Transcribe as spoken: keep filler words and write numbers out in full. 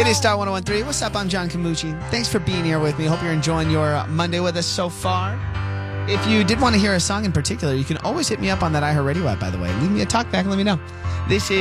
It is Star one oh one point three. What's up? I'm John Camucci. Thanks for being here with me. Hope you're enjoying your uh, Monday with us so far. If you did want to hear a song in particular, you can always hit me up on that iHeartRadio app, by the way. Leave me a talk back and let me know. This is